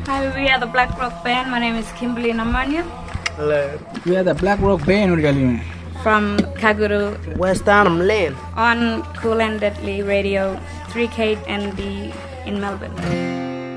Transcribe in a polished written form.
Hi, we are the Black Rock Band. My name is Kimberly Namanya. Hello. We are the Black Rock Band from Kaguru, West Arnhem Lane. On Cool and Deadly Radio, 3K and B in Melbourne.